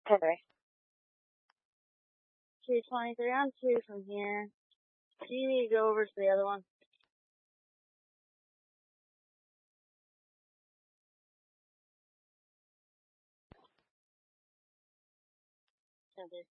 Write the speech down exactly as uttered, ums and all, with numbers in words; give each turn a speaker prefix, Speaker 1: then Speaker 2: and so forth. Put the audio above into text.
Speaker 1: Okay. two twenty-three on two from here. Do you need to go over to the other one? Okay.